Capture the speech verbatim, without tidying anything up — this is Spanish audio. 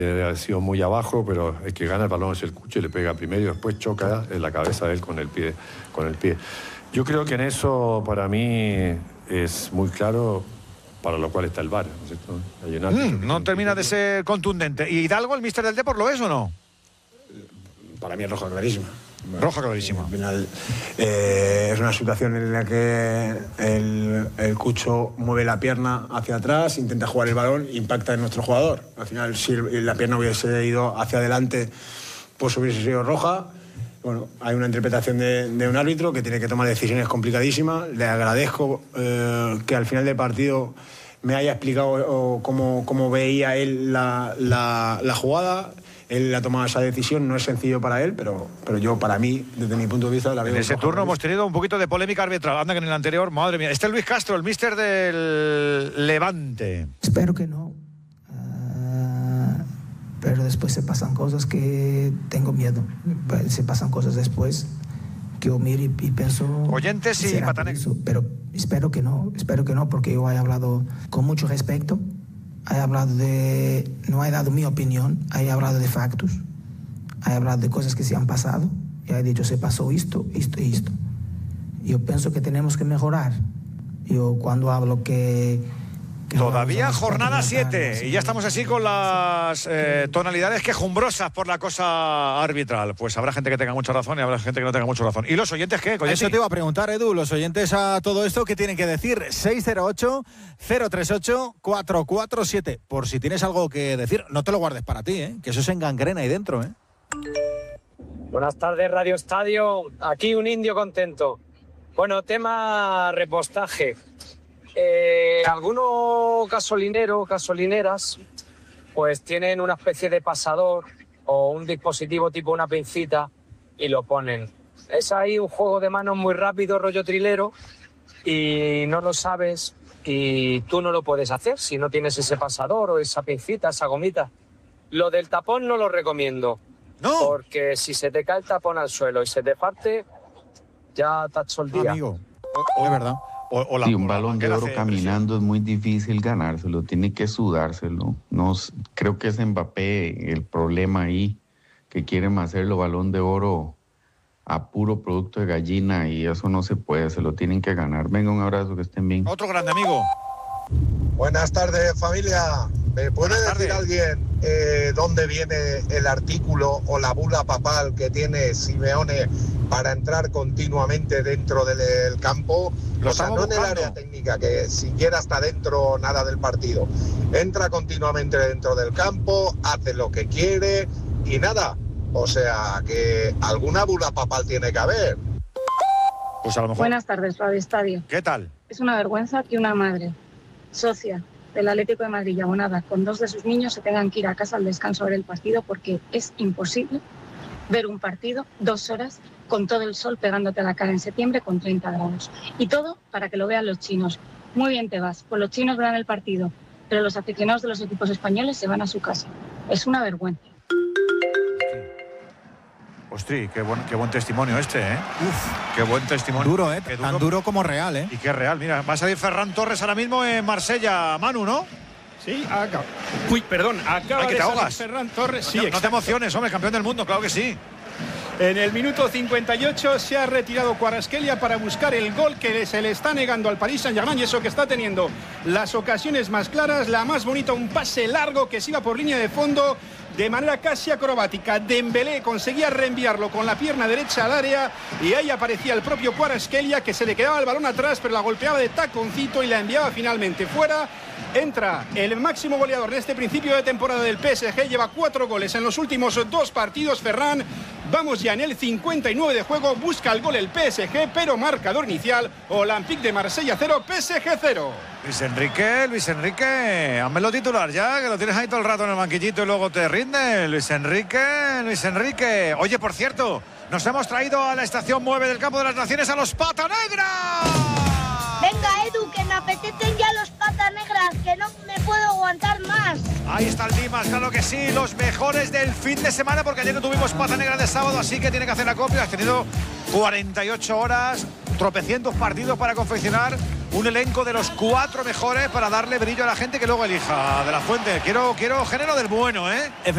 Debe haber sido muy abajo, pero el que gana el balón es el Cucho y le pega primero y después choca en la cabeza de él con el pie. Con el pie. Yo creo que en eso, para mí, es muy claro, para lo cual está el V A R, ¿no es cierto? Hay un árbitro Mm, no termina de ser contundente. ¿Y Hidalgo, el míster del Depor, lo es o no? Para mí es roja clarísima. Roja clarísima. Al final eh, es una situación en la que el, el Cucho mueve la pierna hacia atrás, intenta jugar el balón, impacta en nuestro jugador. Al final, si la pierna hubiese ido hacia adelante, pues hubiese sido roja. Bueno, hay una interpretación de, de un árbitro que tiene que tomar decisiones complicadísimas. Le agradezco eh, que al final del partido me haya explicado cómo, cómo veía él la, la, la jugada. Él ha tomado esa decisión, no es sencillo para él, pero, pero yo, para mí, desde mi punto de vista, la veo. En ese turno hemos tenido un poquito de polémica arbitral. Anda que en el anterior, madre mía. Este es Luis Castro, el míster del Levante. Espero que no. Uh, pero después se pasan cosas que tengo miedo. Se pasan cosas después que yo miro y, y pienso... Oyentes y patanex. Pero espero que no, espero que no, porque yo he hablado con mucho respeto. He hablado de... No he dado mi opinión, he hablado de factos, he hablado de cosas que se han pasado, y he dicho, se pasó esto, esto y esto. Yo pienso que tenemos que mejorar. Yo cuando hablo que... que Todavía jornada siete, y ya estamos así con las eh, tonalidades quejumbrosas por la cosa arbitral. Pues habrá gente que tenga mucha razón y habrá gente que no tenga mucha razón. ¿Y los oyentes qué? Eso te iba a preguntar, Edu, los oyentes a todo esto, ¿qué tienen que decir? seis cero ocho, cero tres ocho, cuatro cuatro siete. Por si tienes algo que decir, no te lo guardes para ti, ¿eh? Que eso es en gangrena ahí dentro, ¿eh? Buenas tardes, Radio Estadio. Aquí un indio contento. Bueno, tema repostaje. Eh, algunos gasolineros, gasolineras, pues tienen una especie de pasador o un dispositivo tipo una pincita y lo ponen. Es ahí un juego de manos muy rápido, rollo trilero, y no lo sabes y tú no lo puedes hacer si no tienes ese pasador o esa pincita, esa gomita. Lo del tapón no lo recomiendo, no, porque si se te cae el tapón al suelo y se te parte, ya te has hecho el día. Amigo, o, o, es verdad. O, o la, sí, un balón de oro caminando es muy difícil ganárselo, tiene que sudárselo. No, creo que es Mbappé el problema ahí, que quieren hacerlo balón de oro a puro producto de gallina y eso no se puede, se lo tienen que ganar. Venga, un abrazo, que estén bien. Otro grande amigo. Buenas tardes, familia. ¿Me puede Buenas decir tardes. alguien eh, dónde viene el artículo o la bula papal que tiene Simeone para entrar continuamente dentro del, del campo? Lo o sea, no buscando. en el área técnica, que siquiera está dentro nada del partido. Entra continuamente dentro del campo, hace lo que quiere y nada. O sea, que alguna bula papal tiene que haber. Pues a lo mejor. Buenas tardes, Radio Estadio. ¿Qué tal? Es una vergüenza que una madre, socia del Atlético de Madrid y abonada con dos de sus niños, se tengan que ir a casa al descanso a ver el partido, porque es imposible ver un partido dos horas con todo el sol pegándote a la cara en septiembre con treinta grados. Y todo para que lo vean los chinos. Muy bien te vas, pues los chinos verán el partido, pero los aficionados de los equipos españoles se van a su casa. Es una vergüenza. Ostri, qué buen, qué buen testimonio este, ¿eh? Uf, qué buen testimonio. Duro, ¿eh? Qué Tan duro como real, ¿eh? Y qué real. Mira, va a salir Ferran Torres ahora mismo en Marsella, Manu, ¿no? Sí, acaba. Uy, perdón, acaba Ay, que de te salir ahogas. Ferran Torres. Sí, no, no te exacto. emociones, hombre, campeón del mundo, claro que sí. En el minuto cincuenta y ocho se ha retirado Kvaratskhelia para buscar el gol que se le está negando al Paris Saint-Germain, y eso que está teniendo las ocasiones más claras, la más bonita, un pase largo que se iba por línea de fondo de manera casi acrobática. Dembélé conseguía reenviarlo con la pierna derecha al área y ahí aparecía el propio Kvaratskhelia, que se le quedaba el balón atrás, pero la golpeaba de taconcito y la enviaba finalmente fuera. Entra el máximo goleador en este principio de temporada del P S G, lleva cuatro goles en los últimos dos partidos, Ferran. Vamos ya en el cincuenta y nueve de juego, busca el gol el P S G, pero marcador inicial, Olympique de Marsella cero, P S G cero. Luis Enrique, Luis Enrique, házmelo titular ya, que lo tienes ahí todo el rato en el banquillito y luego te rinde. Luis Enrique, Luis Enrique. Oye, por cierto, nos hemos traído a la estación nueve del Campo de las Naciones a los Pata Negra. Venga, Edu, que me apetecen ya los Pata Negras, que no me puedo aguantar más. Ahí está el Dimas, claro que sí, los mejores del fin de semana, porque ayer no tuvimos Pata Negra de sábado, así que tiene que hacer acopio. Has tenido cuarenta y ocho horas, tropecientos partidos para confeccionar un elenco de los cuatro mejores para darle brillo a la gente que luego elija. De la Fuente, quiero, quiero género del bueno, ¿eh?